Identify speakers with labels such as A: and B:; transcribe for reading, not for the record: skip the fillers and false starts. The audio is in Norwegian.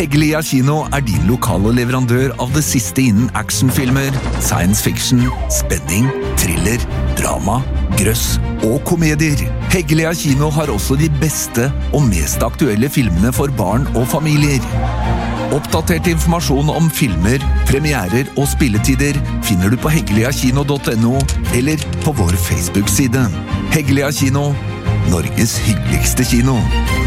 A: Heggelia Kino din lokale leverandør av det siste innen actionfilmer, science fiction, spenning, thriller, drama, grøss og komedier. Heggelia Kino har også de beste og mest aktuelle filmene for barn og familier. Oppdatert informasjon om filmer, premierer og spilletider finner du på heggeliakino.no eller på vår Facebook-side. Heggelia Kino, Norges hyggeligste kino.